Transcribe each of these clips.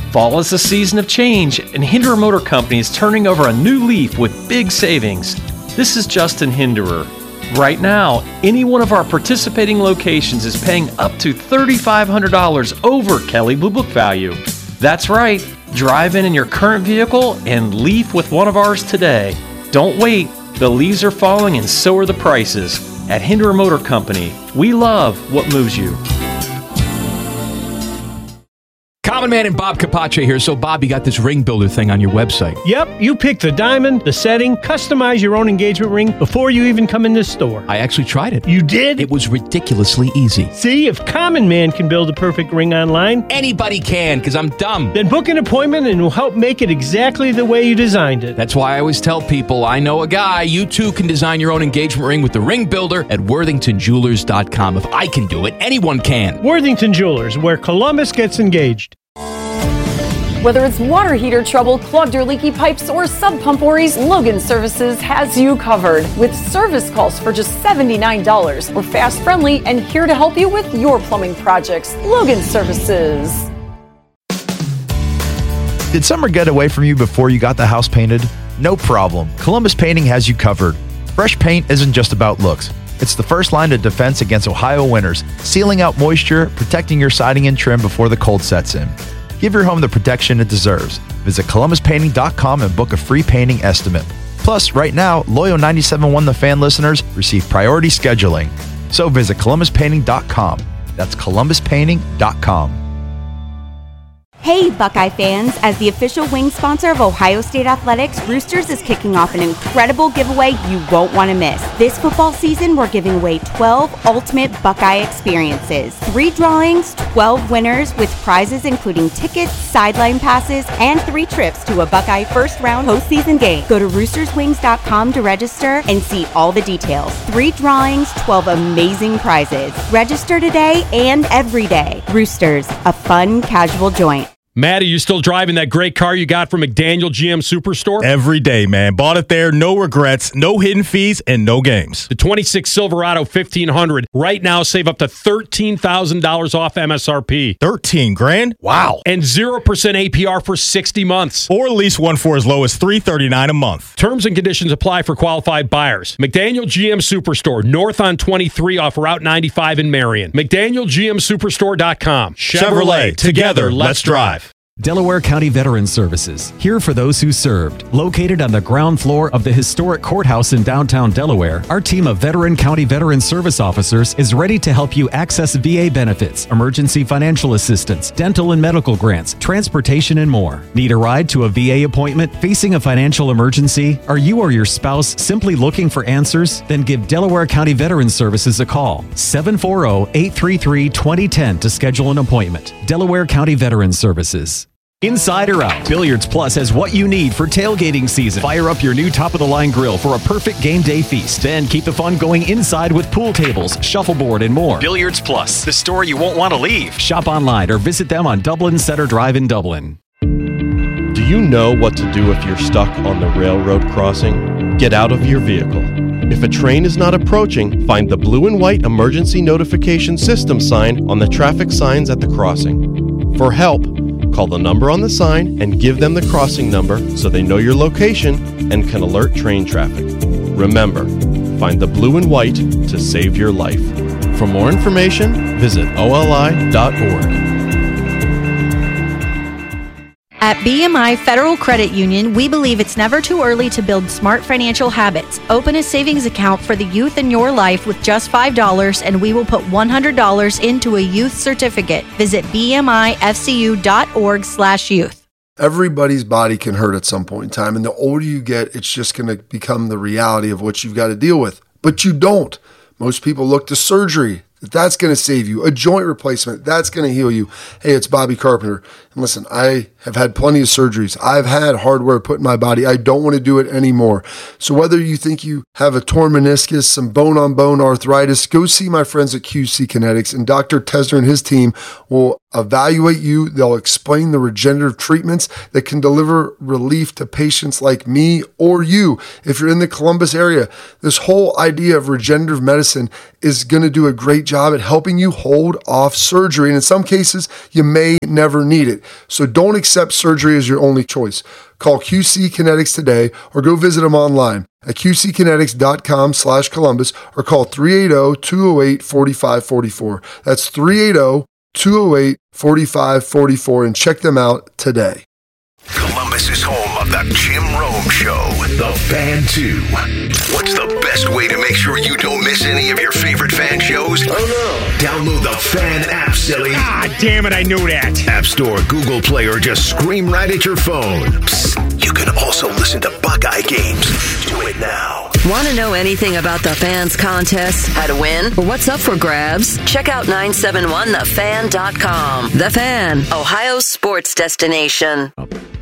Fall is a season of change, and Hinderer Motor Company is turning over a new leaf with big savings. This is Justin Hinderer. Right now, any one of our participating locations is paying up to $3,500 over Kelley Blue Book value. That's right, drive in your current vehicle and leaf with one of ours today. Don't wait, the leaves are falling and so are the prices. At Hinderer Motor Company, we love what moves you. Common Man and Bob Capace here. So, Bob, you got this ring builder thing on your website. Yep, you pick the diamond, the setting, customize your own engagement ring before you even come in this store. I actually tried it. You did? It was ridiculously easy. See, if Common Man can build a perfect ring online, anybody can, because I'm dumb. Then book an appointment and we'll help make it exactly the way you designed it. That's why I always tell people, I know a guy. You too can design your own engagement ring with the ring builder at worthingtonjewelers.com. If I can do it, anyone can. Worthington Jewelers, where Columbus gets engaged. Whether it's water heater trouble, clogged or leaky pipes, or sub pump worries, Logan Services has you covered. With service calls for just $79. We're fast, friendly, and here to help you with your plumbing projects. Logan Services. Did summer get away from you before you got the house painted? No problem. Columbus Painting has you covered. Fresh paint isn't just about looks. It's the first line of defense against Ohio winters, sealing out moisture, protecting your siding and trim before the cold sets in. Give your home the protection it deserves. Visit columbuspainting.com and book a free painting estimate. Plus, right now, loyal 97.1 The Fan listeners receive priority scheduling. So visit columbuspainting.com. That's columbuspainting.com. Hey, Buckeye fans! As the official wing sponsor of Ohio State Athletics, Roosters is kicking off an incredible giveaway you won't want to miss. This football season, we're giving away 12 ultimate Buckeye experiences. 3 drawings, 12 winners with prizes including tickets, sideline passes, and 3 trips to a Buckeye first-round postseason game. Go to roosterswings.com to register and see all the details. 3 drawings, 12 amazing prizes. Register today and every day. Roosters, a fun, casual joint. Matt, are you still driving that great car you got from McDaniel GM Superstore? Every day, man. Bought it there, no regrets, no hidden fees, and no games. The 26 Silverado 1500. Right now, save up to $13,000 off MSRP. 13 grand? Wow. And 0% APR for 60 months. Or lease one for as low as $339 a month. Terms and conditions apply for qualified buyers. McDaniel GM Superstore, north on 23 off Route 95 in Marion. McDanielGMSuperstore.com. Chevrolet, together, let's drive. Delaware County Veterans Services, here for those who served. Located on the ground floor of the historic courthouse in downtown Delaware, our team of Veteran County Veteran Service officers is ready to help you access VA benefits, emergency financial assistance, dental and medical grants, transportation, and more. Need a ride to a VA appointment? Facing a financial emergency? Are you or your spouse simply looking for answers? Then give Delaware County Veterans Services a call. 740-833-2010 to schedule an appointment. Delaware County Veterans Services. Inside or out, Billiards Plus has what you need for tailgating season. Fire up your new top-of-the-line grill for a perfect game day feast. Then keep the fun going inside with pool tables, shuffleboard, and more. Billiards Plus, the store you won't want to leave. Shop online or visit them on Dublin Center Drive in Dublin. Do you know what to do if you're stuck on the railroad crossing? Get out of your vehicle. If a train is not approaching, find the blue and white emergency notification system sign on the traffic signs at the crossing. For help, call the number on the sign and give them the crossing number so they know your location and can alert train traffic. Remember, find the blue and white to save your life. For more information, visit oli.org. At BMI Federal Credit Union, we believe it's never too early to build smart financial habits. Open a savings account for the youth in your life with just $5, and we will put $100 into a youth certificate. Visit bmifcu.org/youth. Everybody's body can hurt at some point in time, and the older you get, it's just going to become the reality of what you've got to deal with. But you don't. Most people look to surgery. That's going to save you. A joint replacement, that's going to heal you. Hey, it's Bobby Carpenter. And listen, I have had plenty of surgeries. I've had hardware put in my body. I don't want to do it anymore. So whether you think you have a torn meniscus, some bone-on-bone arthritis, go see my friends at QC Kinetics, and Dr. Tesner and his team will evaluate you. They'll explain the regenerative treatments that can deliver relief to patients like me or you. If you're in the Columbus area, this whole idea of regenerative medicine is going to do a great job at helping you hold off surgery. And in some cases, you may never need it. So don't accept surgery as your only choice. Call QC Kinetics today or go visit them online at qckinetics.com/Columbus or call 380-208-4544. That's 380-208-4544 and check them out today. Columbus is home of the Jim Rome Show, The Fan 2. What's the best way to make sure you don't miss any of your favorite fan shows? Oh no. Download the Fan app, silly. Ah, damn it, I knew that. App Store, Google Play, or just scream right at your phone. Psst, you can also listen to Buckeye games. Do it now. Want to know anything about the Fans contest, how to win, or what's up for grabs? Check out 971thefan.com. The Fan, Ohio's sports destination.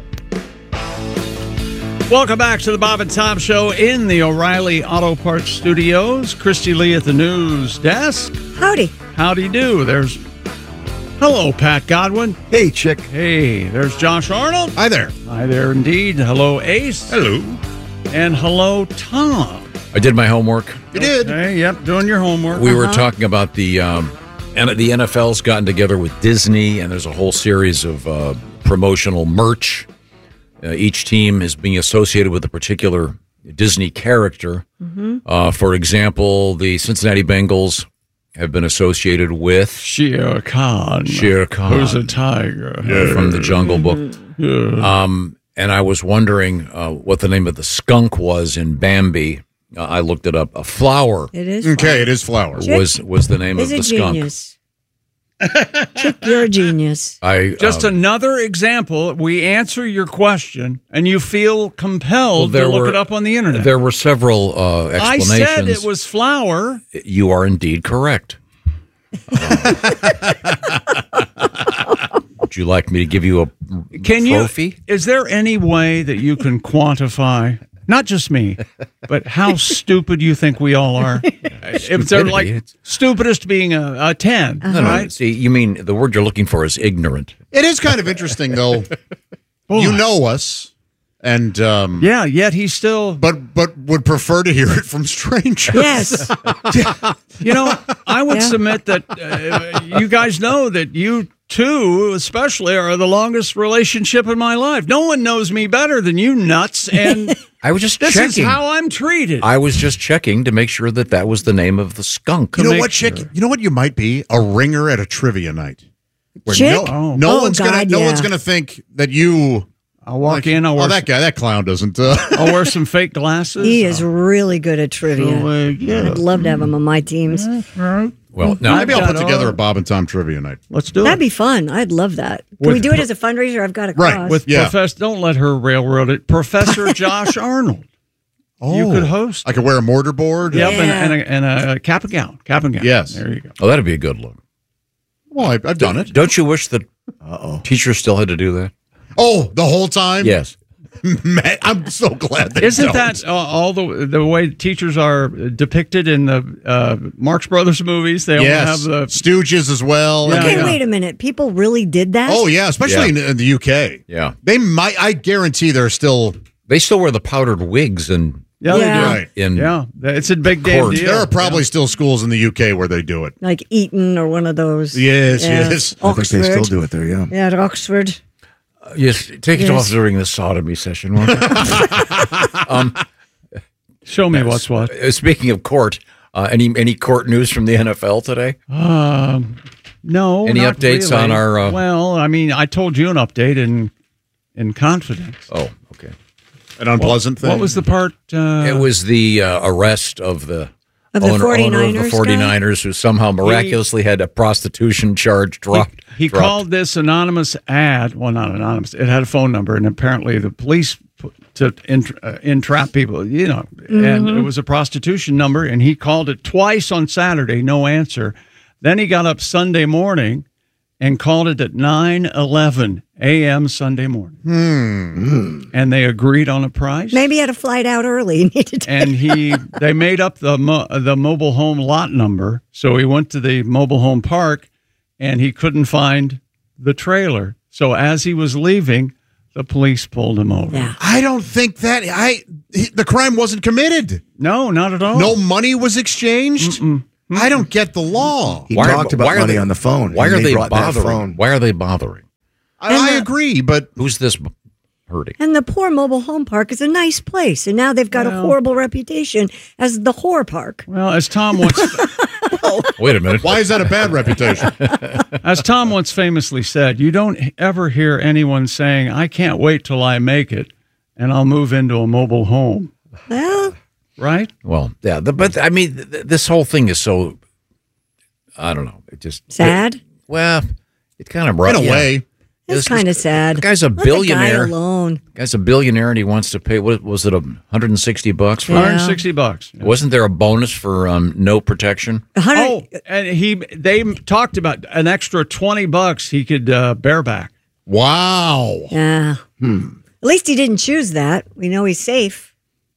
Welcome back to the Bob and Tom Show in the O'Reilly Auto Parts Studios. Christy Lee at the news desk. Howdy. Howdy do. Hello, Pat Godwin. Hey, Chick. Hey, there's Josh Arnold. Hi there. Hi there indeed. Hello, Ace. Hello. And hello, Tom. I did my homework. You did? Hey, yep, doing your homework. We were talking about the NFL's gotten together with Disney, and there's a whole series of promotional merch. Each team is being associated with a particular Disney character. Mm-hmm. For example, the Cincinnati Bengals have been associated with Shere Khan. Shere Khan. Who's a tiger. From the Jungle Book. Yeah. And I was wondering what the name of the skunk was in Bambi. I looked it up. A flower. It is. Okay, it is flower. Was the name of the skunk. Genius. Chick, you're a genius. Just another example. We answer your question, and you feel compelled to look it up on the internet. There were several explanations. I said it was flower. You are indeed correct. Would you like me to give you a trophy? Is there any way that you can quantify, not just me, but how stupid you think we all are? If they're like stupidest being a 10, right? See, you mean the word you're looking for is ignorant. It is kind of interesting, though. You know us, and yet he's still, but would prefer to hear it from strangers. Yes. You know, I would submit that you guys know that you two, especially, are the longest relationship in my life. No one knows me better than you nuts, and I was just this checking. is how I'm treated. I was just checking to make sure that was the name of the skunk. You know what, Chick? You know what you might be? A ringer at a trivia night. Where Chick? No one's gonna think that you. I'll walk in. I'll wear that clown doesn't. I'll wear some fake glasses. He is really good at trivia. I'd love to have him on my teams. Well, now maybe I'll put together a Bob and Tom trivia night. Let's do it. That'd be fun. I'd love that. Can we do it as a fundraiser? I've got a cause. Right. With Professor, don't let her railroad it. Professor Josh Arnold. Oh, you could host. I could wear a mortarboard. Yep, and a cap and gown. Cap and gown. Yes. There you go. Oh, that'd be a good look. Well, I've done it. Don't you wish that teachers still had to do that? Oh, the whole time? Yes. Man, I'm so glad they Isn't don't. that all the way teachers are depicted in the Marx Brothers movies? They all have the Stooges as well. Okay, wait a minute. People really did that? Oh, yeah, especially in the UK. Yeah. They might, I guarantee they still wear the powdered wigs and they do. Right. It's a big damn deal. There are probably still schools in the UK where they do it. Like Eton or one of those. Yes. Oxford. I think they still do it there, yeah. Yeah, at Oxford. Yes, take it off during the sodomy session, won't you? Show me what's what. Speaking of court, any court news from the NFL today? No. Any not updates really. on our? Well, I mean, I told you an update in confidence. Oh, okay. An unpleasant thing. What was the part? It was the arrest of the Of the owner 49ers of the 49ers who somehow miraculously had a prostitution charge dropped. He called this anonymous ad. Well, not anonymous. It had a phone number, and apparently the police to entrap people, you know, and it was a prostitution number, and he called it twice on Saturday, no answer. Then he got up Sunday morning and called it at 9:11 a.m. Sunday morning. And they agreed on a price. Maybe he had a flight out early. And they made up the mobile home lot number. So he went to the mobile home park, and he couldn't find the trailer. So as he was leaving, the police pulled him over. Yeah. I don't think that the crime wasn't committed. No, not at all. No money was exchanged. I don't get the law. He talked about money on the phone. Why are they brought that bothering? phone. Why are they bothering? I agree, but who's this hurting? And the poor mobile home park is a nice place, and now they've got a horrible reputation as the whore park. Well, as Tom once... Wait a minute. Why is that a bad reputation? As Tom once famously said, you don't ever hear anyone saying, I can't wait till I make it, and I'll move into a mobile home. Well... Right? Well, yeah, but I mean, this whole thing is so, I don't know. It just... Sad? It kind of... In a way. It's kind of sad. The guy's a Let billionaire. The guy alone. Guy's a billionaire, and he wants to pay. What was it? $160 for? $160. Yeah. Wasn't there a bonus for no protection? Oh, and they talked about an extra $20 he could bareback. Wow. Yeah. At least he didn't choose that. We know he's safe.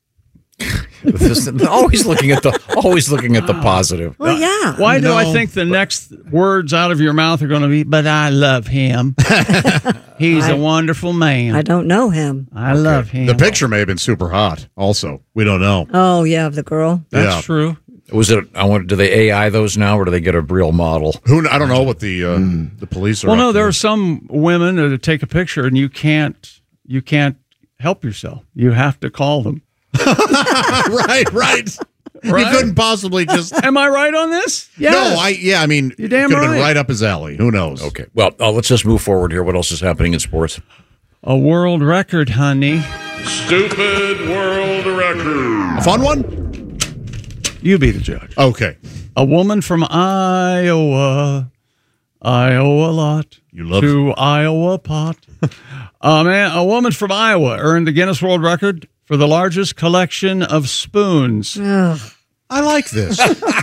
always looking at the positive. Well, yeah. Why do I think the next words out of your mouth are going to be, but I love him. He's a wonderful man. I don't know him. I love him. The picture may have been super hot also. We don't know. Oh, yeah, of the girl. That's true. Was it? Do they AI those now, or do they get a real model? I don't know what the police are. Well, no, there are some women that take a picture and you can't help yourself. You have to call them. Right. You couldn't possibly just. Am I right on this? Yes. No, I mean, you're damn could have right. been right up his alley. Who knows? Okay. Well, let's just move forward here. What else is happening in sports? A world record, honey. Stupid world record. A fun one? You be the judge. Okay. A woman from Iowa lot. You love to Iowa pot. A woman from Iowa earned the Guinness World Record for the largest collection of spoons. I like this.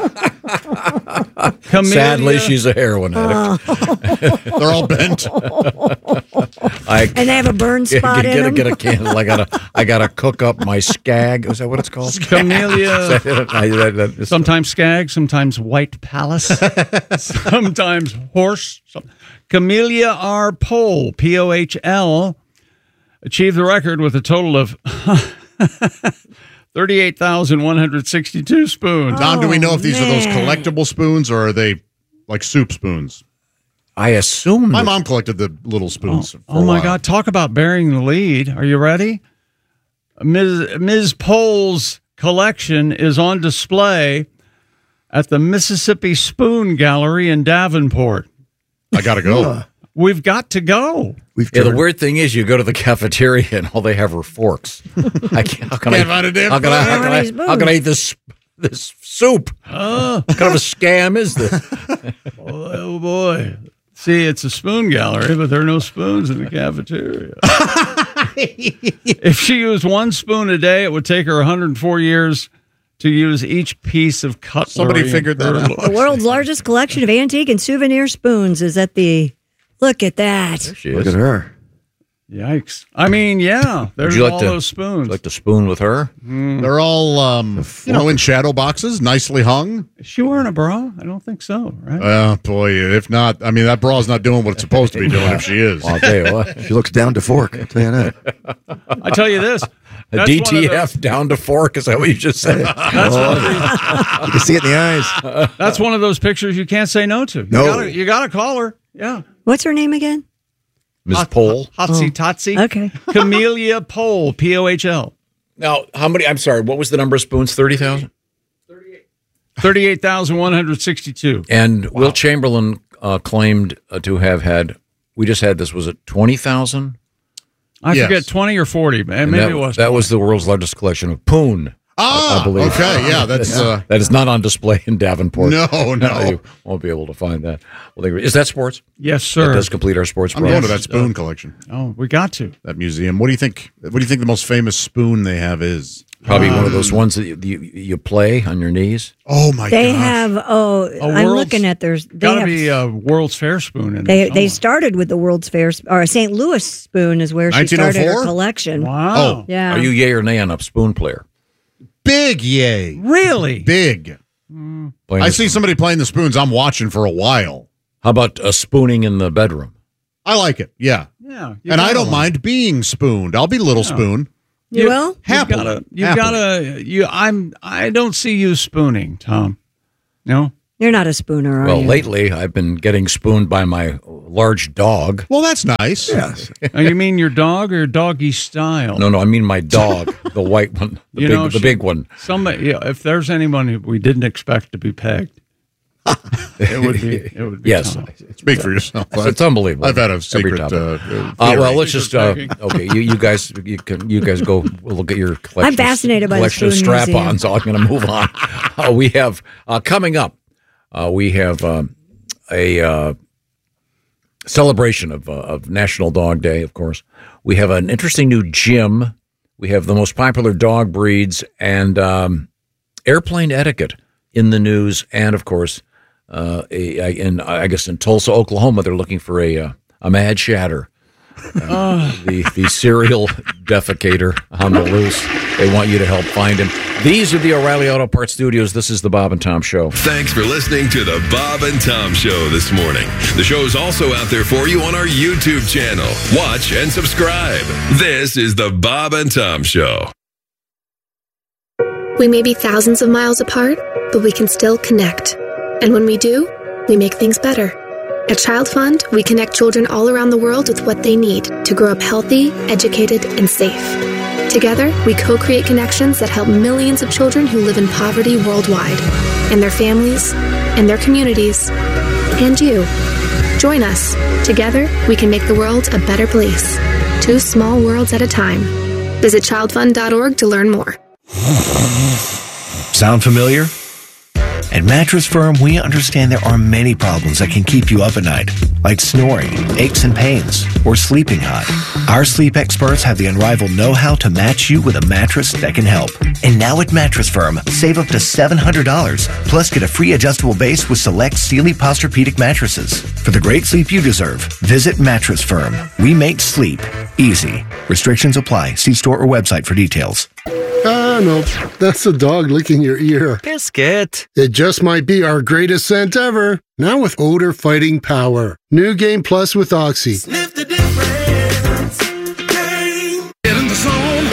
Sadly, she's a heroin addict. They're all bent. And they have a burn spot in them. Get a candle. I gotta cook up my skag. Is that what it's called? Camellia. Sometimes skag, sometimes white palace, sometimes horse. Camellia R. Pohl, Pohl, achieved the record with a total of 38,162 spoons. Tom, do we know if these are those collectible spoons or are they like soup spoons? I assume my mom collected the little spoons. Oh my God! Talk about bearing the lead. Are you ready? Ms. Pohl's collection is on display at the Mississippi Spoon Gallery in Davenport. I gotta go. We've got to go. The weird thing is, you go to the cafeteria and all they have are forks. How can I eat this soup? What kind of a scam is this? Oh boy! See, it's a spoon gallery, but there are no spoons in the cafeteria. If she used one spoon a day, it would take her 104 years to use each piece of cutlery. Somebody figured that out. The world's largest collection of antique and souvenir spoons is at the... Look at that. There she is. Look at her. Yikes. I mean, yeah, there's all those spoons. Would you like to spoon with her? They're all, in shadow boxes, nicely hung. Is she wearing a bra? I don't think so, right? Boy, if not, I mean, that bra's not doing what it's supposed to be doing if she is. Well, I'll tell you what. She looks down to fork, I'll tell you that. I tell you this. A DTF down to fork, is that what you just said? You can see it in the eyes. That's one of those pictures you can't say no to. No. You gotta call her. Yeah. What's her name again? Ms. Pohl. Hotsy Totsy. Okay. Camellia Pohl, Pohl. Now, how many? I'm sorry, what was the number of spoons? 30,000? 38,162. And Will Chamberlain claimed to have had, we just had this, was it 20,000? I forget, 20 or 40, man. Maybe it was. That was the world's largest collection of poon. I believe. Okay, yeah, that's that is not on display in Davenport. No. You won't be able to find that. Well, is that sports? Yes, sir. That does complete our sports. I'm going to that spoon collection. Oh, we got to that museum. What do you think? What do you think the most famous spoon they have is? Probably one of those ones that you play on your knees. Oh my! They have. I'm looking at theirs. Got to be a World's Fair spoon in there. They started with the World's Fair, or St. Louis spoon is where she started her collection. Wow. Oh, yeah. Are you yay or nay on a spoon player? Big yay. Really? Big. I see somebody playing the spoons. I'm watching for a while. How about a spooning in the bedroom? I like it. Yeah. Yeah. And I don't mind being spooned. I'll be little spoon. You will? Happily. I don't see you spooning, Tom. No? You're not a spooner, are Well, you? lately I've been getting spooned by my large dog. Well, that's nice. Yes. Oh, you mean your dog or doggy style? No, I mean my dog, the white one, the big one. Somebody, if there's anyone who we didn't expect to be pegged, it would be. Yes. Tom. Speak for yourself. It's unbelievable. I've had a secret. Well, let's just okay. You guys go look at your collection. I'm fascinated by the collection of spoon strap-ons. So I'm going to move on. We have coming up. We have a celebration of National Dog Day. Of course, we have an interesting new gym. We have the most popular dog breeds and airplane etiquette in the news, and of course. I guess in Tulsa, Oklahoma, they're looking for a Mad Shatter, the serial defecator on the loose. They want you to help find him. These are the O'Reilly Auto Parts Studios. This is the Bob and Tom Show. Thanks for listening to the Bob and Tom Show this morning. The show's also out there for you on our YouTube channel. Watch and subscribe. This is the Bob and Tom Show. We may be thousands of miles apart, but we can still connect. And when we do, we make things better. At Child Fund, we connect children all around the world with what they need to grow up healthy, educated, and safe. Together, we co-create connections that help millions of children who live in poverty worldwide, and their families, and their communities, and you. Join us. Together, we can make the world a better place. 2 small worlds at a time. Visit childfund.org to learn more. Sound familiar? At Mattress Firm, we understand there are many problems that can keep you up at night, like snoring, aches and pains, or sleeping hot. Our sleep experts have the unrivaled know-how to match you with a mattress that can help. And now at Mattress Firm, save up to $700, plus get a free adjustable base with select Sealy Posturepedic mattresses. For the great sleep you deserve, visit Mattress Firm. We make sleep easy. Restrictions apply. See store or website for details. No, that's the dog licking your ear. Biscuit. It just might be our greatest scent ever. Now with odor fighting power. New Game Plus with Oxy. Sniff the difference. Get in the zone,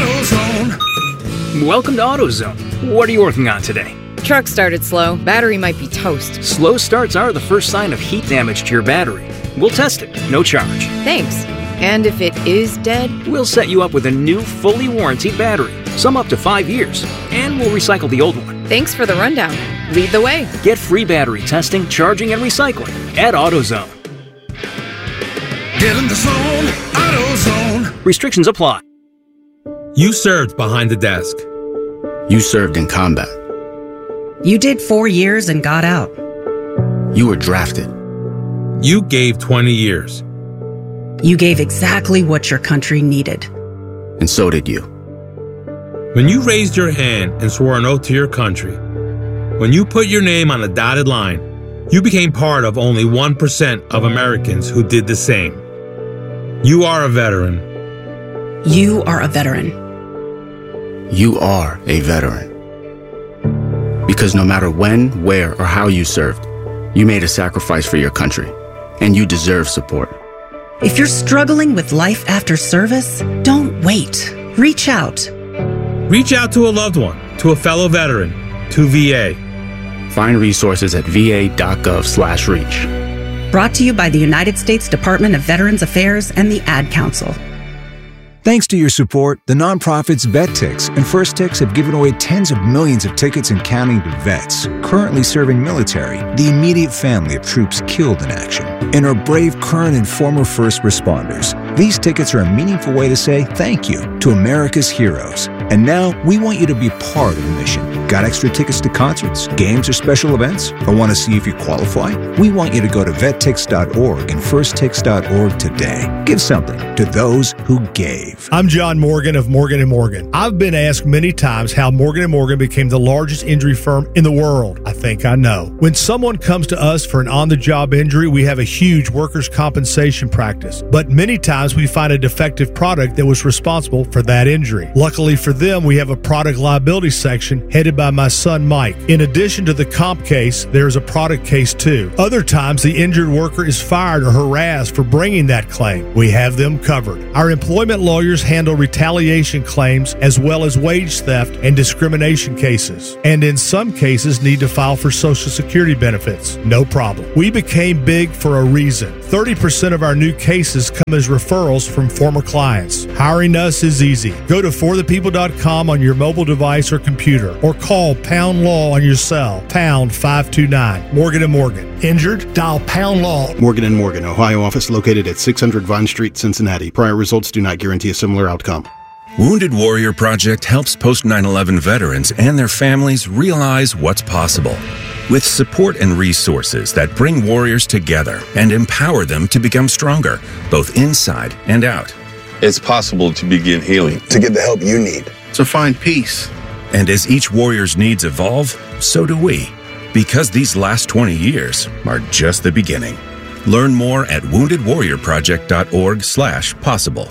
AutoZone. Welcome to AutoZone. What are you working on today? Truck started slow. Battery might be toast. Slow starts are the first sign of heat damage to your battery. We'll test it, no charge. Thanks. And if it is dead? We'll set you up with a new, fully warranted battery, some up to 5 years, and we'll recycle the old one. Thanks for the rundown. Lead the way. Get free battery testing, charging, and recycling at AutoZone. Get in the zone, AutoZone. Restrictions apply. You served behind the desk. You served in combat. You did 4 years and got out. You were drafted. You gave 20 years. You gave exactly what your country needed. And so did you. When you raised your hand and swore an oath to your country, when you put your name on a dotted line, you became part of only 1% of Americans who did the same. You are a veteran. You are a veteran. You are a veteran. Because no matter when, where, or how you served, you made a sacrifice for your country, and you deserve support. If you're struggling with life after service, don't wait. Reach out. Reach out to a loved one, to a fellow veteran, to VA. Find resources at va.gov/reach. Brought to you by the United States Department of Veterans Affairs and the Ad Council. Thanks to your support, the nonprofits VetTix and First Tix have given away tens of millions of tickets and counting to vets currently serving military, the immediate family of troops killed in action, and our brave current and former first responders. These tickets are a meaningful way to say thank you to America's heroes. And now we want you to be part of the mission. Got extra tickets to concerts, games, or special events? Or want to see if you qualify? We want you to go to vettix.org and firsttix.org today. Give something to those who gave. I'm John Morgan of Morgan & Morgan. I've been asked many times how Morgan & Morgan became the largest injury firm in the world. I think I know. When someone comes to us for an on-the-job injury, we have a huge workers' compensation practice. But many times we find a defective product that was responsible for that injury. Luckily for them, we have a product liability section headed initiated by my son Mike. In addition to the comp case, there is a product case too. Other times, the injured worker is fired or harassed for bringing that claim. We have them covered. Our employment lawyers handle retaliation claims as well as wage theft and discrimination cases, and in some cases need to file for Social Security benefits. No problem. We became big for a reason. 30% of our new cases come as referrals from former clients. Hiring us is easy. Go to forthepeople.com on your mobile device or computer, or call Pound Law on your cell, pound 529. Morgan & Morgan. Injured? Dial Pound Law. Morgan & Morgan, Ohio office located at 600 Vine Street, Cincinnati. Prior results do not guarantee a similar outcome. Wounded Warrior Project helps post 9/11 veterans and their families realize what's possible. With support and resources that bring warriors together and empower them to become stronger, both inside and out. It's possible to begin healing, to get the help you need, to find peace. And as each warrior's needs evolve, so do we. Because these last 20 years are just the beginning. Learn more at woundedwarriorproject.org/possible.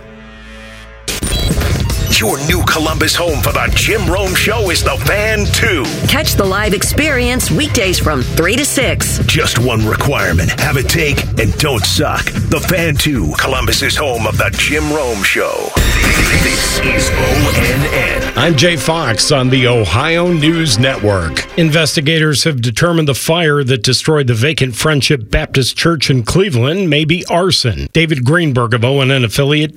Your new Columbus home for the Jim Rome Show is the Fan 2. Catch the live experience weekdays from 3 to 6. Just one requirement. Have a take and don't suck. The Fan 2, Columbus's home of the Jim Rome Show. This is ONN. I'm Jay Fox on the Ohio News Network. Investigators have determined the fire that destroyed the vacant Friendship Baptist Church in Cleveland may be arson. David Greenberg of ONN affiliate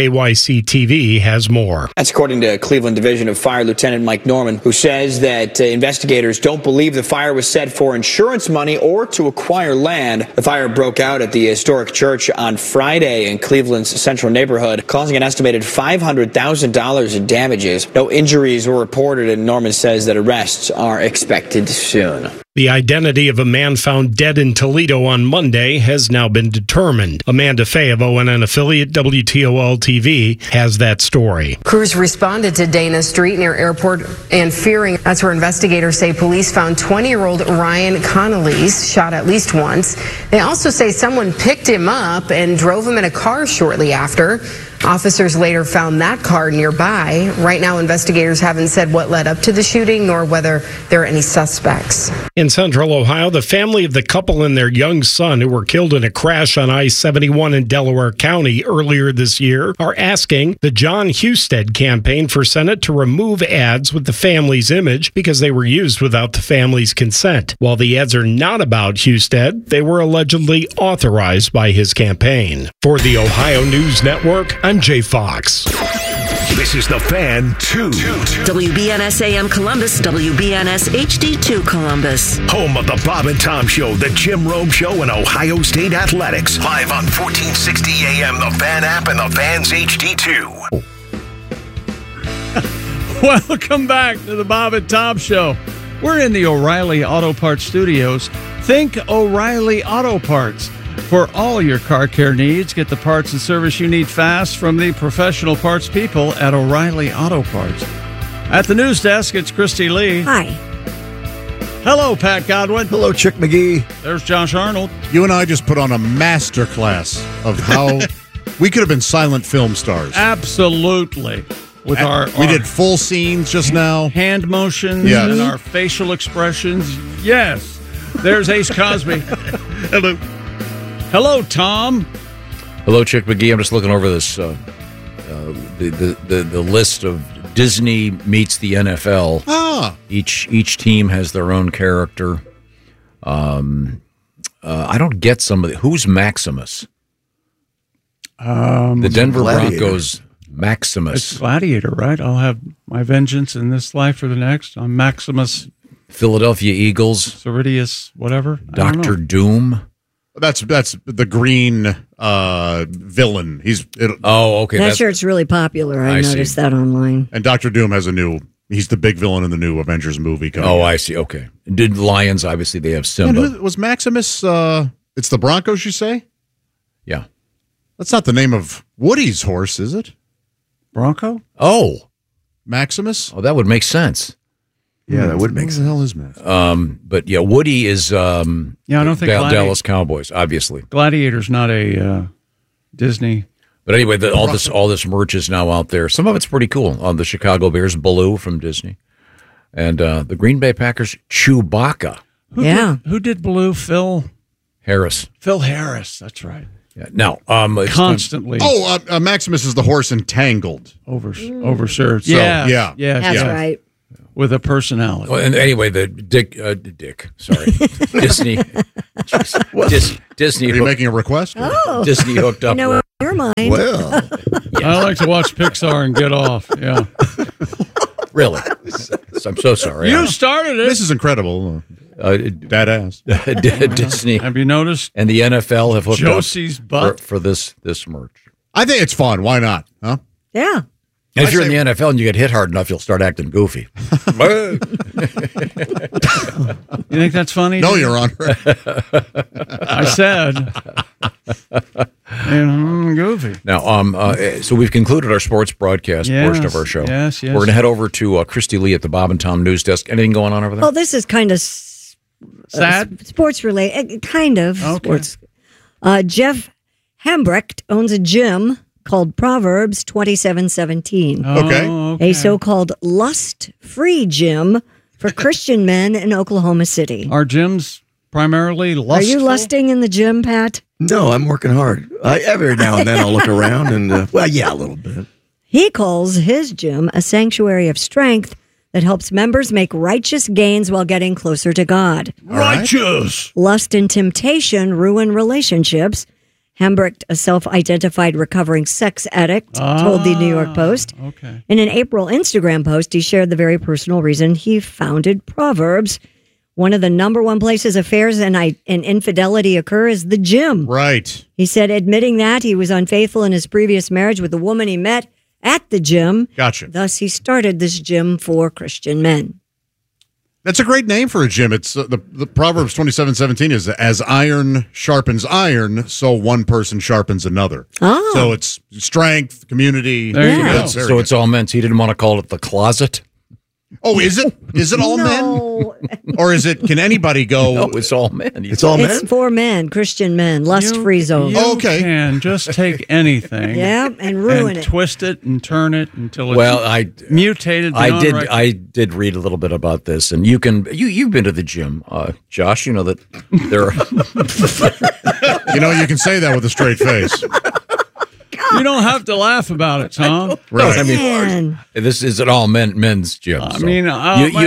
WKYC-TV has more. That's according to Cleveland Division of Fire Lieutenant Mike Norman, who says that investigators don't believe the fire was set for insurance money or to acquire land. The fire broke out at the historic church on Friday in Cleveland's central neighborhood, causing an estimated $500,000 in damages. No injuries were reported, and Norman says that arrests are expected soon. The identity of a man found dead in Toledo on Monday has now been determined. Amanda Fay of ONN affiliate WTOL-TV has that story. Crews responded to Dana Street near Airport and Fearing. That's where investigators say police found 20-year-old Ryan Connolly's shot at least once. They also say someone picked him up and drove him in a car shortly after. Officers later found that car nearby. Right now, investigators haven't said what led up to the shooting nor whether there are any suspects. In central Ohio, the family of the couple and their young son who were killed in a crash on I-71 in Delaware County earlier this year are asking the John Husted campaign for Senate to remove ads with the family's image because they were used without the family's consent. While the ads are not about Husted, they were allegedly authorized by his campaign. For the Ohio News Network, I'm Jay Fox. This is the Fan 2. WBNS AM Columbus, WBNS HD2 Columbus. Home of the Bob and Tom Show, the Jim Rome Show, and Ohio State Athletics. Live on 1460 AM, the Fan app, and the Fan's HD2. Welcome back to the Bob and Tom Show. We're in the O'Reilly Auto Parts Studios. Think O'Reilly Auto Parts. For all your car care needs, get the parts and service you need fast from the professional parts people at O'Reilly Auto Parts. At the news desk, it's Christy Lee. Hi. Hello, Pat Godwin. Hello, Chick McGee. There's Josh Arnold. You and I just put on a master class of how we could have been silent film stars. Absolutely. With we did full scenes just now. Hand motions and our facial expressions. Yes. There's Ace Cosby. Hello. Hello, Tom. Hello, Chick McGee. I'm just looking over this the list of Disney meets the NFL. Each team has their own character. I don't get some of the. Who's Maximus? The Denver Broncos. Maximus. It's Gladiator, right? I'll have my vengeance in this life or the next. I'm Maximus. Philadelphia Eagles. Ceridius, whatever. Dr. Doom. That's the green villain. Okay. That shirt's really popular. I noticed that online. And Dr. Doom has he's the big villain in the new Avengers movie coming out. I see. Okay. Did Lions, obviously, they have Simba. Was Maximus, it's the Broncos, you say? Yeah. That's not the name of Woody's horse, is it? Bronco? Oh. Maximus? Oh, that would make sense. Yeah, that would make sense. What the hell is Max? But yeah, Woody is I don't think Dallas Cowboys, obviously. Gladiator's not a Disney. But anyway, all this merch is now out there. Some of it's pretty cool. On the Chicago Bears, Baloo from Disney. And the Green Bay Packers, Chewbacca. Who did Blue? Phil Harris. Phil Harris. That's right. Yeah. Now, constantly. Maximus is the horse in Tangled. Overserved. So, yeah. That's right. With a personality. Well, and anyway, the Disney. Disney. Are you making a request? Oh. Disney hooked up. You know, your mind. Well, I like to watch Pixar and get off. Yeah. Really? I'm so sorry. You started it. This is incredible. Badass. Disney. Have you noticed? And the NFL have hooked Josie's up butt for this merch. I think it's fun. Why not? Huh? Yeah. And if you're in the NFL and you get hit hard enough, you'll start acting goofy. You think that's funny? No, Your Honor. I said. Goofy. Now, so we've concluded our sports broadcast portion of our show. Yes. We're going to head over to Christy Lee at the Bob and Tom News Desk. Anything going on over there? Well, this is kind of sad, sports related, kind of okay. sports. Jeff Hambrecht owns a gym called Proverbs 27:17. Okay. A so-called lust-free gym for Christian men in Oklahoma City. Are gyms primarily lustful? Are you lusting in the gym, Pat? No, I'm working hard. Every now and then I'll look around and, a little bit. He calls his gym a sanctuary of strength that helps members make righteous gains while getting closer to God. Righteous! Lust and temptation ruin relationships. Hambrecht, a self-identified recovering sex addict, told the New York Post. Okay. In an April Instagram post, he shared the very personal reason he founded Proverbs. One of the number one places affairs and infidelity occur is the gym. Right. He said, admitting that he was unfaithful in his previous marriage with the woman he met at the gym. Gotcha. Thus, he started this gym for Christian men. That's a great name for a gym. It's the Proverbs 27:17 is as iron sharpens iron, so one person sharpens another. Oh. So it's strength, community. There you go. So it's all meant. He didn't want to call it the closet. Oh, is it? Is it all men? Or is it, can anybody go? No, it's all men. It's all men? It's for men, Christian men, lust-free zone. You Okay. can just take anything. Yeah, and ruin it. Twist it and turn it until it's mutated. I did read a little bit about this, and you've been to the gym, Josh. You know that there are. You can say that with a straight face. You don't have to laugh about it, Tom. Right. I mean, this is an all men's gym. I so. mean,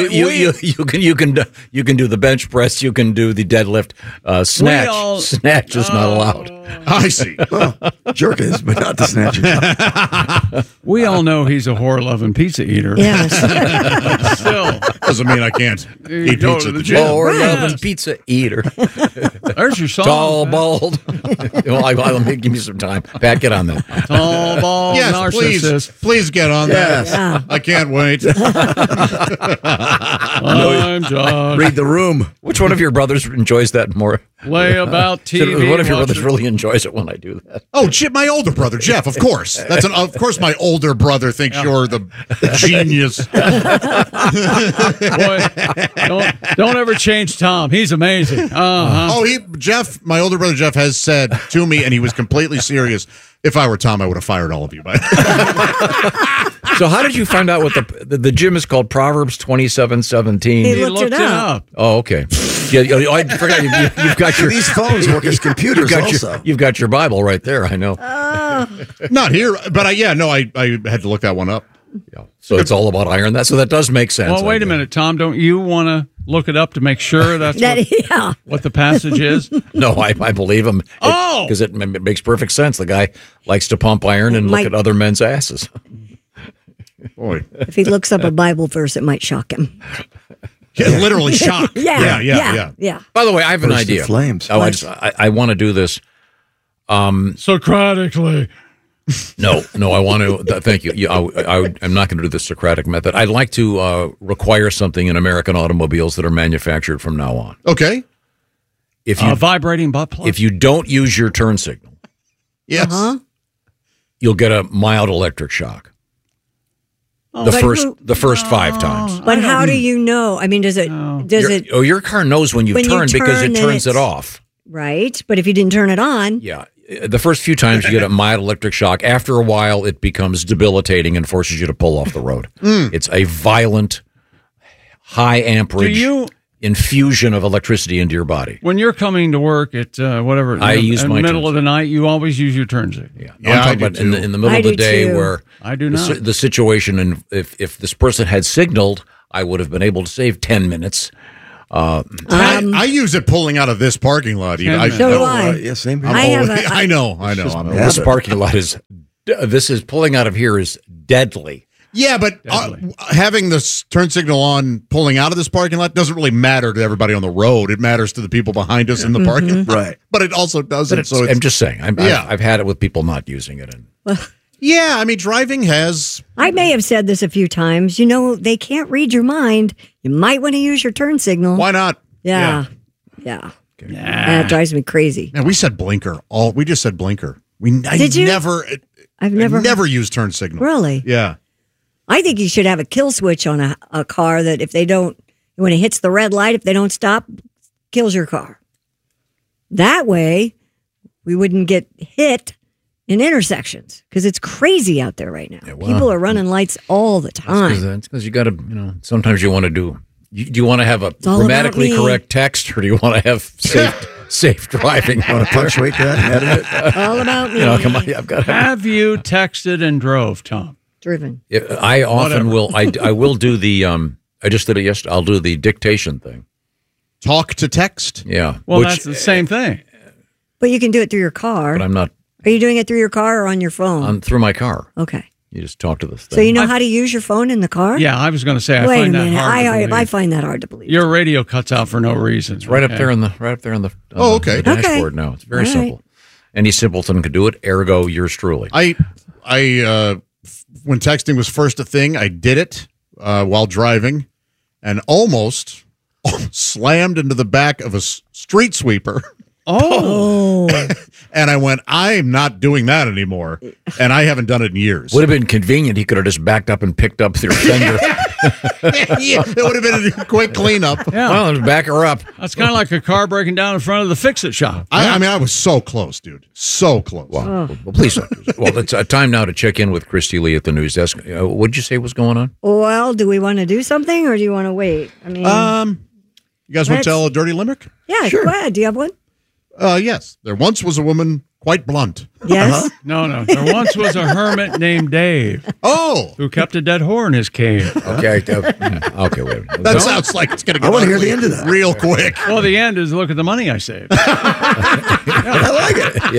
you can do the bench press, you can do the deadlift, snatch. Snatch is not allowed. I see. Well, jerk is, but not the snatching. We all know he's a whore-loving pizza eater. Yes. Still, doesn't mean I can't eat go pizza to at the the gym. Whore-loving pizza eater. There's your song. Tall, bald. Well, give me some time. Pat, get on that. Tall, bald, Yes, narcissist. please get on that. Yeah. I can't wait. I'm Josh. Read the room. Which one of your brothers enjoys that more? Lay about TV. One of your watch brothers it. really enjoys it when I do that. Oh, my older brother, Jeff, of course. Of course my older brother thinks you're the genius. Boy, don't ever change Tom. He's amazing. Uh-huh. Oh, my older brother Jeff has said to me, and he was completely serious, if I were Tom, I would have fired all of you. So how did you find out what the gym is called? Proverbs 27:17. He looked it up. Oh, okay. Yeah, I forgot you've got your These phones work as computers also. You've got your Bible right there. I know. Not here, but I had to look that one up. Yeah. So it's all about iron. So that does make sense. Well, wait a minute, Tom. Don't you want to look it up to make sure that's what the passage is? No, I believe him. Because it makes perfect sense. The guy likes to pump iron and look at other men's asses. Boy, if he looks up a Bible verse, it might shock him. Yeah, literally shock. Yeah. By the way, I have an idea. Flames. Oh, I want to do this. Socratically. No, I want to. Thank you. I'm not going to do the Socratic method. I'd like to require something in American automobiles that are manufactured from now on. Okay. If you vibrating butt plug. If you don't use your turn signal, yes, you'll get a mild electric shock. The first 5 times. But how do you know? I mean, does it? Your car knows when you've turned because it turns it off. Right, but if you didn't turn it on, yeah. The first few times you get a mild electric shock. After a while, it becomes debilitating and forces you to pull off the road. It's a violent, high amperage Do you- infusion of electricity into your body. When you're coming to work at whatever, I use in my the middle turn of the night, you always use your turn signal. Yeah, I'm talking about in the middle of the day where I do not. the situation, and if this person had signaled, I would have been able to save 10 minutes. I use it pulling out of this parking lot. Even. So do I. Yeah, same here. I know. This parking lot is. This is pulling out of here is deadly. Yeah, but having this turn signal on pulling out of this parking lot doesn't really matter to everybody on the road. It matters to the people behind us in the parking lot. Right. But it also doesn't. But I'm just saying. I've had it with people not using it. Yeah, I mean, driving has... I may have said this a few times. You know, they can't read your mind. You might want to use your turn signal. Why not? Yeah. That drives me crazy. Yeah, we said blinker. We just said blinker. Did you? I've never used turn signal. Really? Yeah. I think you should have a kill switch on a car that if they don't, when it hits the red light, if they don't stop, kills your car. That way, we wouldn't get hit in intersections because it's crazy out there right now. Yeah, well, people are running lights all the time. That's because you got to, sometimes you want to do, do you want to have a all grammatically about me. correct text or do you want to have safe driving? Want to punctuate that and edit it? All about me. Come on, I've got to Have you texted and drove, Tom? Driven. I often will. I will do the. I just did it yesterday. I'll do the dictation thing. Talk to text. Yeah. Well, that's the same thing. But you can do it through your car. But I'm not Are you doing it through your car or on your phone? through my car. Okay. You just talk to this thing. So you know how to use your phone in the car? Yeah, I was going to say. I Wait find a that minute. hard to believe. I find that hard to believe. Your radio cuts out for no reason. It's right up there on the the dashboard now. It's very simple. Any simpleton could do it. Ergo, yours truly. I when texting was first a thing, I did it while driving, and almost slammed into the back of a street sweeper. Oh. And I went, I'm not doing that anymore. And I haven't done it in years. Would have been convenient. He could have just backed up and picked up their fender. Yeah, it would have been a quick cleanup. Yeah. Well, just back her up. That's kind of like a car breaking down in front of the fix-it shop. I mean, I was so close, dude. So close. Well, please don't. Well, it's time now to check in with Christy Lee at the news desk. What did you say was going on? Well, do we want to do something or do you want to wait? I mean, you guys want to tell a dirty limerick? Yeah, Sure. go ahead. Do you have one? Yes. There once was a woman quite blunt. Yes. No. There once was a hermit named Dave. Oh. Who kept a dead whore in his cave. Okay. Okay, wait a minute. That sounds like it's going to I go want to hear the end of that. real quick. Well, the end is look at the money I saved. I like it.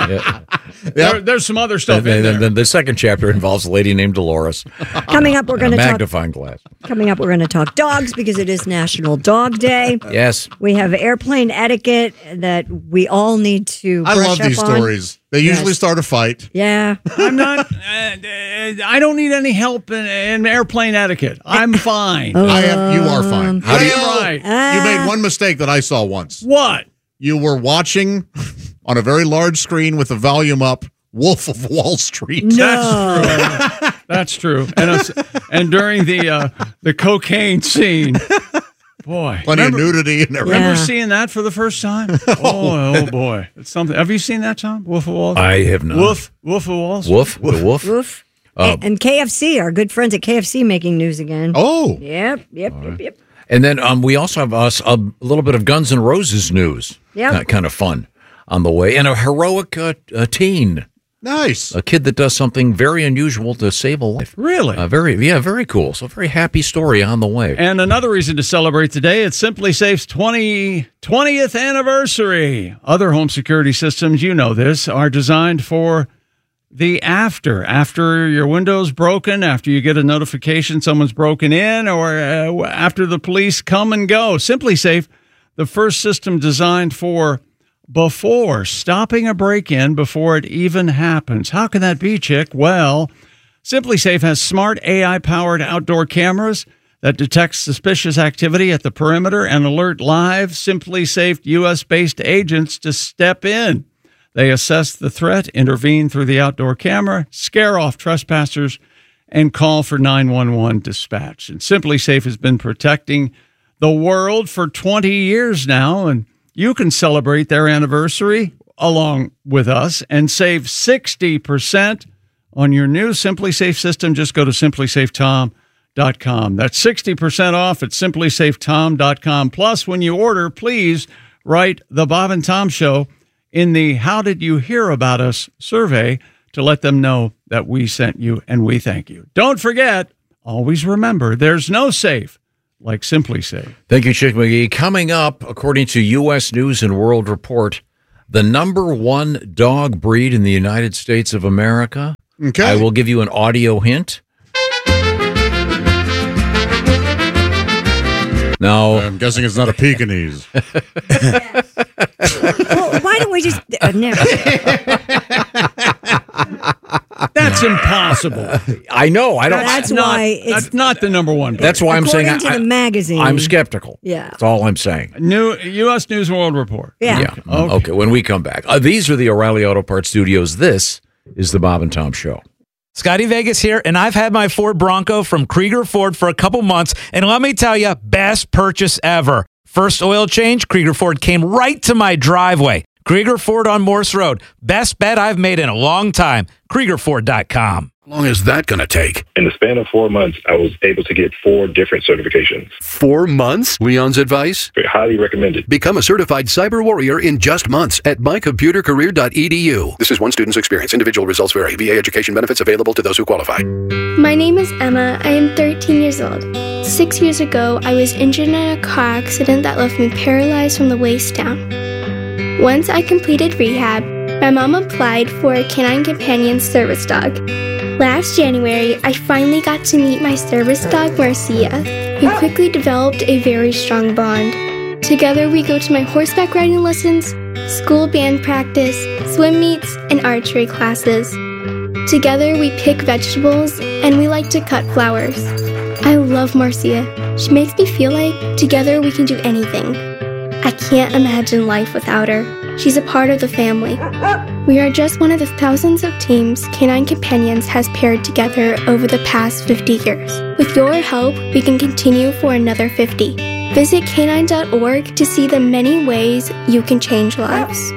Yeah. There's some other stuff in there. Then the second chapter involves a lady named Dolores. Coming up, we're going to talk. Magnifying glass. Coming up, we're going to talk dogs because it is National Dog Day. Yes. We have airplane etiquette that we all need to. I brush love up these on. stories. They usually start a fight. Yeah. I'm not. I don't need any help in airplane etiquette. I'm fine. You are fine. How do you? Right. You made one mistake that I saw once. What? You were watching on a very large screen with the volume up Wolf of Wall Street. That's true. That's true. And during the cocaine scene, boy, Plenty of nudity and everything. Remember seeing that for the first time? Oh boy, it's something. Have you seen that, Tom? Wolf of Wall Street? I have not. Wolf of Wall Street. Wolf. And KFC, our good friends at KFC, making news again. Oh. Yep. And then we also have a little bit of Guns N' Roses news. Yeah. Kind of fun on the way. And a heroic teen. Nice. A kid that does something very unusual to save a life. Really? Very cool. So very happy story on the way. And another reason to celebrate today, it's Simply Safe's 20th anniversary. Other home security systems, you know this, are designed for the after your window's broken, after you get a notification someone's broken in, or after the police come and go. Simply Safe, the first system designed for before, stopping a break-in before it even happens. How can that be, Chick? Well, Simply Safe has smart AI-powered outdoor cameras that detect suspicious activity at the perimeter and alert live Simply Safe U.S.-based agents to step in. They assess the threat, intervene through the outdoor camera, scare off trespassers, and call for 911 dispatch. And Simply Safe has been protecting the world for 20 years now, and you can celebrate their anniversary along with us and save 60% on your new Simply Safe system. Just go to simplysafetom.com simplysafetom.com. That's 60% off at simplysafetom.com. Plus, when you order, please write The Bob and Tom Show in the How Did You Hear About Us survey to let them know that we sent you and we thank you. Don't forget, always remember, there's no safe like Simply Safe. Thank you, Chick McGee. Coming up, according to U.S. News and World Report, the number one dog breed in the United States of America. Okay. I will give you an audio hint. Now, I'm guessing it's not a Pekingese. Well, why don't we just never? That's impossible. I know. I don't. That's why That's not the number one. That's why I'm saying according to the magazine. I'm skeptical. Yeah. That's all I'm saying. New U.S. News and World Report. Yeah. Okay. When we come back, these are the O'Reilly Auto Parts Studios. This is the Bob and Tom Show. Scotty Vegas here, and I've had my Ford Bronco from Krieger Ford for a couple months, and let me tell you, best purchase ever. First oil change, Krieger Ford came right to my driveway. Krieger Ford on Morse Road. Best bet I've made in a long time. KriegerFord.com. How long is that going to take? In the span of 4 months, I was able to get 4 different certifications. 4 months? Leon's advice? Highly recommended. Become a certified cyber warrior in just months at mycomputercareer.edu. This is one student's experience. Individual results vary. VA education benefits available to those who qualify. My name is Emma. I am 13 years old. 6 years ago, I was injured in a car accident that left me paralyzed from the waist down. Once I completed rehab, my mom applied for a Canine Companion service dog. Last January, I finally got to meet my service dog, Marcia. We quickly developed a very strong bond. Together, we go to my horseback riding lessons, school band practice, swim meets, and archery classes. Together, we pick vegetables, and we like to cut flowers. I love Marcia. She makes me feel like together we can do anything. I can't imagine life without her. She's a part of the family. We are just one of the thousands of teams Canine Companions has paired together over the past 50 years. With your help, we can continue for another 50. Visit canine.org to see the many ways you can change lives.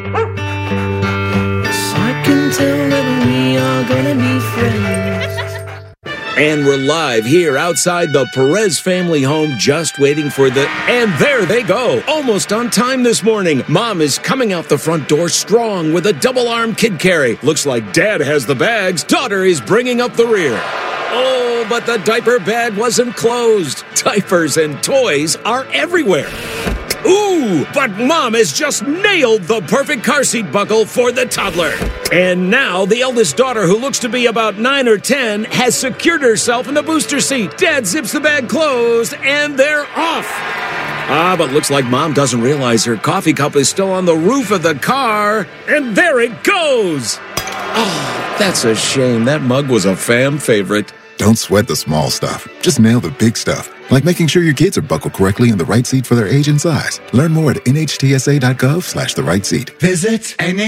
I can tell that we are gonna be friends. And we're live here outside the Perez family home, just waiting for the... And there they go, almost on time this morning. Mom is coming out the front door strong with a double-arm kid carry. Looks like Dad has the bags. Daughter is bringing up the rear. Oh, but the diaper bag wasn't closed. Diapers and toys are everywhere. Ooh, but Mom has just nailed the perfect car seat buckle for the toddler. And now the eldest daughter, who looks to be about 9 or 10, has secured herself in the booster seat. Dad zips the bag closed, and they're off. But looks like Mom doesn't realize her coffee cup is still on the roof of the car. And there it goes. Oh, that's a shame. That mug was a fam favorite. Don't sweat the small stuff. Just nail the big stuff, like making sure your kids are buckled correctly in the right seat for their age and size. Learn more at nhtsa.gov/the right seat. Visit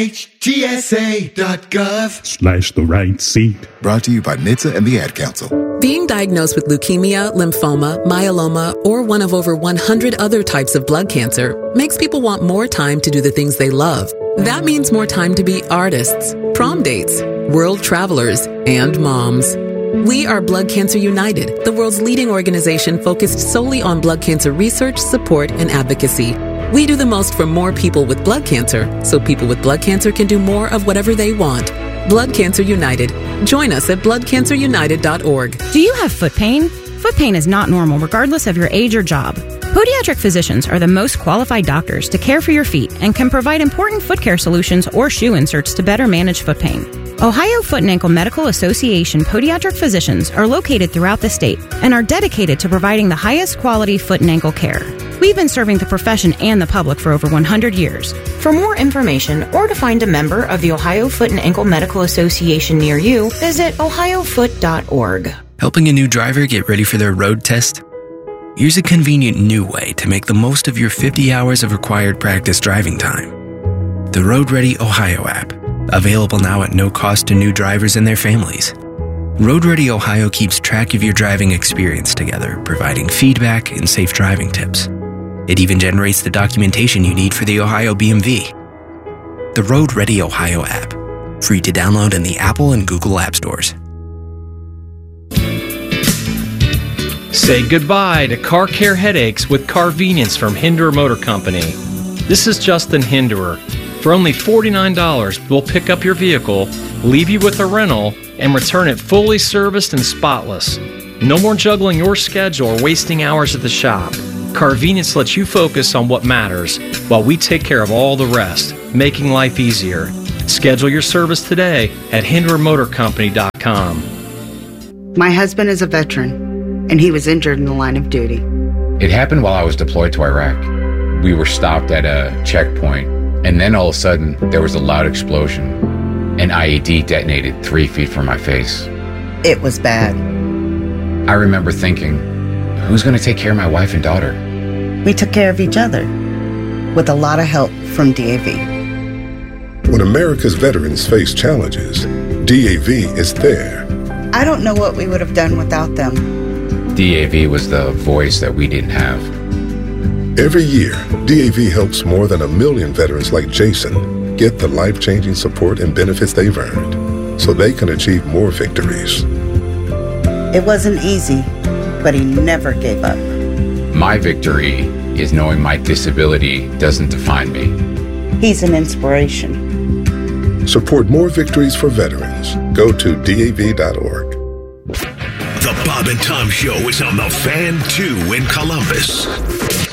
nhtsa.gov/the right seat. Brought to you by NHTSA and the Ad Council. Being diagnosed with leukemia, lymphoma, myeloma, or one of over 100 other types of blood cancer makes people want more time to do the things they love. That means more time to be artists, prom dates, world travelers, and moms. We are Blood Cancer United, the world's leading organization focused solely on blood cancer research, support, and advocacy. We do the most for more people with blood cancer, so people with blood cancer can do more of whatever they want. Blood Cancer United. Join us at bloodcancerunited.org. Do you have foot pain? Foot pain is not normal regardless of your age or job. Podiatric physicians are the most qualified doctors to care for your feet and can provide important foot care solutions or shoe inserts to better manage foot pain. Ohio Foot and Ankle Medical Association podiatric physicians are located throughout the state and are dedicated to providing the highest quality foot and ankle care. We've been serving the profession and the public for over 100 years. For more information or to find a member of the Ohio Foot and Ankle Medical Association near you, visit ohiofoot.org. Helping a new driver get ready for their road test? Here's a convenient new way to make the most of your 50 hours of required practice driving time. The Road Ready Ohio app, available now at no cost to new drivers and their families. Road Ready Ohio keeps track of your driving experience together, providing feedback and safe driving tips. It even generates the documentation you need for the Ohio BMV. The Road Ready Ohio app, free to download in the Apple and Google App Stores. Say goodbye to car care headaches with Carvenience from Hinderer Motor Company. This is Justin Hinderer. For only $49, we'll pick up your vehicle, leave you with a rental, and return it fully serviced and spotless. No more juggling your schedule or wasting hours at the shop. Carvenience lets you focus on what matters while we take care of all the rest, making life easier. Schedule your service today at HindererMotorCompany.com. My husband is a veteran, and he was injured in the line of duty. It happened while I was deployed to Iraq. We were stopped at a checkpoint, and then all of a sudden, there was a loud explosion. An IED detonated 3 feet from my face. It was bad. I remember thinking, who's going to take care of my wife and daughter? We took care of each other, with a lot of help from DAV. When America's veterans face challenges, DAV is there. I don't know what we would have done without them. DAV was the voice that we didn't have. Every year, DAV helps more than 1 million veterans like Jason get the life-changing support and benefits they've earned so they can achieve more victories. It wasn't easy, but he never gave up. My victory is knowing my disability doesn't define me. He's an inspiration. Support more victories for veterans. Go to DAV.org. The Bob and Tom Show is on the Fan 2 in Columbus.